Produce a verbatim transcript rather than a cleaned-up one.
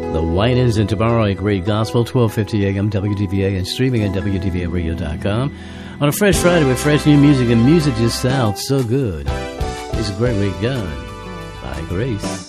The Winans, and tomorrow a great gospel, twelve fifty a.m. W D V A, and streaming at W D V A radio dot com. On a fresh Friday with fresh new music, and music just sounds so good. It's Gregory Gunn by Grace.